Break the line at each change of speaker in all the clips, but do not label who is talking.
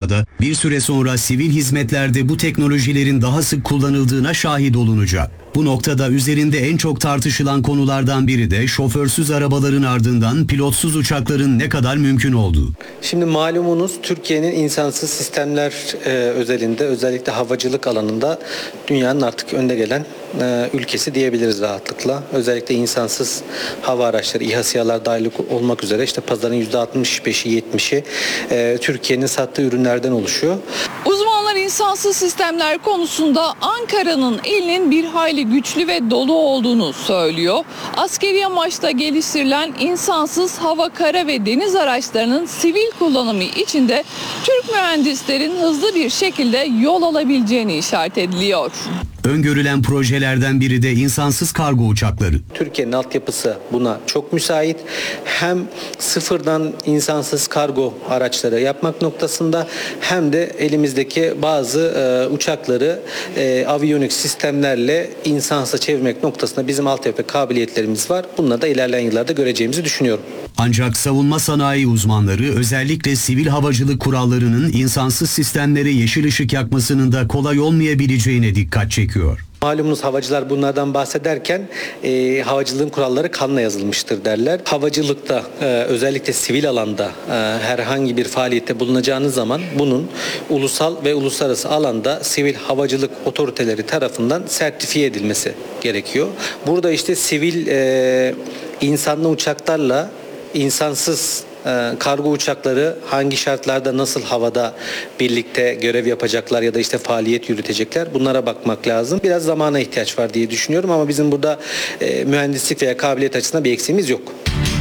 da bir süre sonra sivil hizmetlerde bu teknolojilerin daha sık kullanıldığına şahit olunacak. Bu noktada üzerinde en çok tartışılan konulardan biri de şoförsüz arabaların ardından pilotsuz uçakların ne kadar mümkün olduğu.
Şimdi malumunuz Türkiye'nin insansız sistemler özelinde, özellikle havacılık alanında dünyanın artık önde gelen ülkesi diyebiliriz rahatlıkla. Özellikle insansız hava araçları, İHA SİHA'lar dahil olmak üzere işte pazarın %65'i 70'i Türkiye'nin sattığı ürünlerden oluşuyor.
Uzmanlar insansız sistemler konusunda Ankara'nın elinin bir hayli güçlü ve dolu olduğunu söylüyor. Askeri amaçla geliştirilen insansız hava, kara ve deniz araçlarının sivil kullanımı için de Türk mühendislerin hızlı bir şekilde yol alabileceğini işaret ediliyor.
Öngörülen projelerden biri de insansız kargo uçakları.
Türkiye'nin altyapısı buna çok müsait. Hem sıfırdan insansız kargo araçları yapmak noktasında hem de elimizdeki bazı uçakları aviyonik sistemlerle insansıza çevirmek noktasında bizim altyapı kabiliyetlerimiz var. Bunları da ilerleyen yıllarda göreceğimizi düşünüyorum.
Ancak savunma sanayi uzmanları özellikle sivil havacılık kurallarının insansız sistemlere yeşil ışık yakmasının da kolay olmayabileceğine dikkat çekiyor.
Malumunuz havacılar bunlardan bahsederken havacılığın kuralları kanla yazılmıştır derler. Havacılıkta özellikle sivil alanda herhangi bir faaliyette bulunacağınız zaman bunun ulusal ve uluslararası alanda sivil havacılık otoriteleri tarafından sertifiye edilmesi gerekiyor. Burada işte sivil insanlı uçaklarla insansız kargo uçakları hangi şartlarda nasıl havada birlikte görev yapacaklar ya da işte faaliyet yürütecekler, bunlara bakmak lazım. Biraz zamana ihtiyaç var diye düşünüyorum ama bizim burada mühendislik veya kabiliyet açısından bir eksiğimiz yok.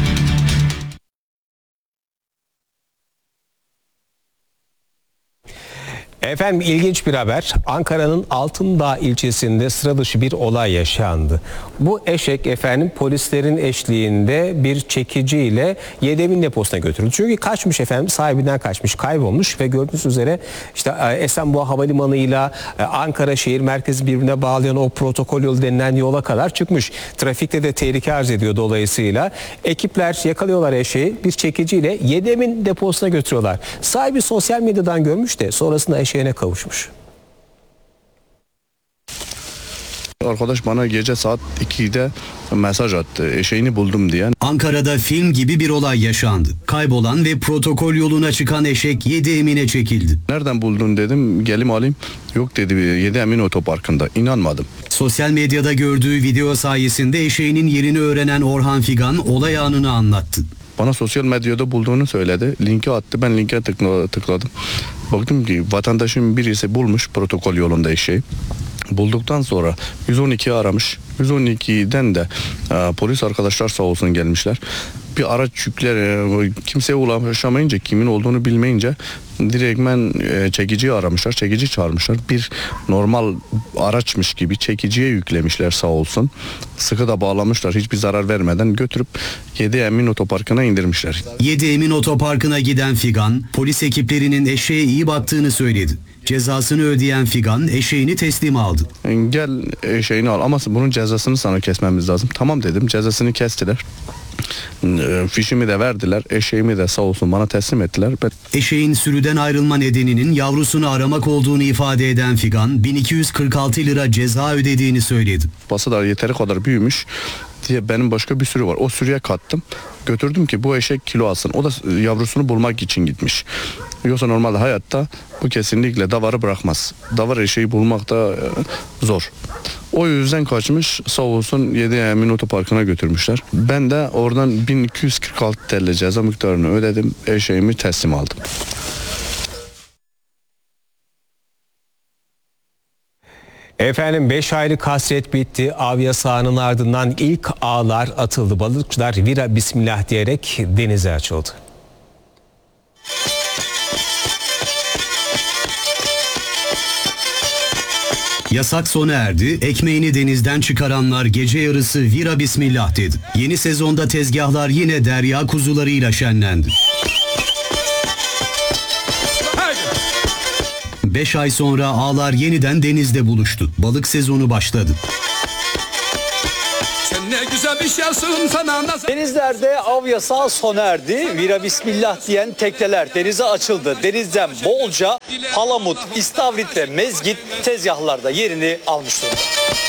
Efendim ilginç bir haber. Ankara'nın Altındağ ilçesinde sıra dışı bir olay yaşandı. Bu eşek efendim polislerin eşliğinde bir çekiciyle Yedemin deposuna götürüldü. Çünkü kaçmış efendim, sahibinden kaçmış, kaybolmuş ve gördüğünüz üzere işte Esenboğa Havalimanı ile Ankara şehir merkezi birbirine bağlayan o protokol yolu denilen yola kadar çıkmış. Trafikte de tehlike arz ediyor dolayısıyla. Ekipler yakalıyorlar eşeği, bir çekiciyle Yedemin deposuna götürüyorlar. Sahibi sosyal medyadan görmüş de sonrasında eşeğine kavuşmuş.
Arkadaş bana gece saat 2'de mesaj attı. Eşeğini buldum diye.
Ankara'da film gibi bir olay yaşandı. Kaybolan ve protokol yoluna çıkan eşek Yedemin'e çekildi.
Nereden buldun dedim. Gelim alayım. Yok dedi, Yedemin otoparkında. İnanmadım.
Sosyal medyada gördüğü video sayesinde eşeğinin yerini öğrenen Orhan Figan olay anını anlattı.
Bana sosyal medyada bulduğunu söyledi. Linki attı. Ben linke tıkladım. Baktım ki vatandaşın birisi bulmuş protokol yolunda eşeği. Bulduktan sonra 112'yi aramış. 112'den de polis arkadaşlar sağ olsun gelmişler. Bir araç yükleri kimseye ulaşamayınca, kimin olduğunu bilmeyince direktmen çekiciyi aramışlar. Çekici çağırmışlar. Bir normal araçmış gibi çekiciye yüklemişler sağ olsun. Sıkı da bağlamışlar. Hiçbir zarar vermeden götürüp Yedemin otoparkına indirmişler.
Yedemin otoparkına giden Figan, polis ekiplerinin eşeğe iyi baktığını söyledi. Cezasını ödeyen Figan eşeğini teslim aldı.
Gel eşeğini al ama bunun cezasını sana kesmemiz lazım. Tamam dedim, cezasını kestiler. Fişimi de verdiler, eşeğimi de sağ olsun bana teslim ettiler.
Eşeğin sürüden ayrılma nedeninin yavrusunu aramak olduğunu ifade eden Figan 1246 lira ceza ödediğini söyledi.
Bası da yeteri kadar büyümüş diye benim başka bir sürü var. O sürüye kattım. Götürdüm ki bu eşek kilo alsın. O da yavrusunu bulmak için gitmiş. Yoksa normalde hayatta bu kesinlikle davarı bırakmaz. Davar eşeği bulmak da zor. O yüzden kaçmış, sağ olsun Yedemin otoparkına götürmüşler. Ben de oradan 1246 TL ceza miktarını ödedim. Eşeğimi teslim aldım.
Efendim 5 aylık hasret bitti. Av yasağının ardından ilk ağlar atıldı. Balıkçılar vira bismillah diyerek denize açıldı.
Yasak sona erdi, ekmeğini denizden çıkaranlar gece yarısı vira bismillah dedi. Yeni sezonda tezgahlar yine derya kuzularıyla şenlendi. 5 ay sonra ağlar yeniden denizde buluştu. Balık sezonu başladı.
Ne güzel bir şeysin sana nasıl...
Denizlerde av yasağı sona erdi. Vira bismillah diyen tekneler denize açıldı. Denizden bolca palamut, istavrit ve mezgit tezgahlarda yerini almış durumda.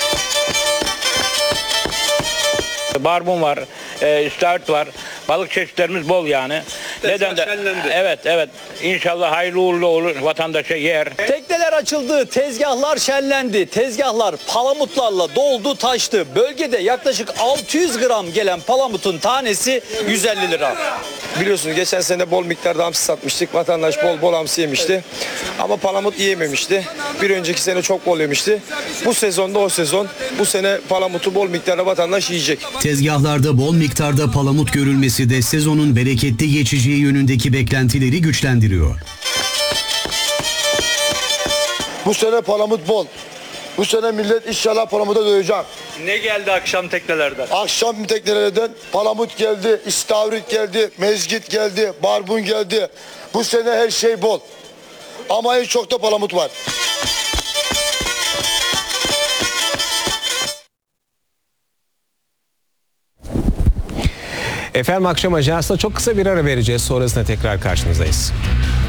Barbun var, istavrit var. Balık çeşitlerimiz bol yani. Neden de? Evet. İnşallah hayırlı uğurlu olur, vatandaşa yer.
Tekneler açıldı, tezgahlar şenlendi. Tezgahlar palamutlarla doldu, taştı. Bölgede yaklaşık 600 gram gelen palamutun tanesi 150 lira.
Biliyorsunuz geçen sene bol miktarda hamsi satmıştık. Vatandaş bol hamsi yemişti. Ama palamut yiyememişti. Bir önceki sene çok bol yemişti. Bu sezonda o sezon. Bu sene palamutu bol miktarda vatandaş yiyecek.
Tezgahlarda bol miktarda palamut görülmesi de sezonun bereketli geçeceği yönündeki beklentileri güçlendiriyor.
Bu sene palamut bol. Bu sene millet inşallah palamuta doyacak.
Ne geldi akşam teknelerden?
Akşam teknelerden palamut geldi, istavrit geldi, mezgit geldi, barbun geldi. Bu sene her şey bol. Ama en çok da palamut var.
Efendim akşam ajansında çok kısa bir ara vereceğiz. Sonrasında tekrar karşınızdayız.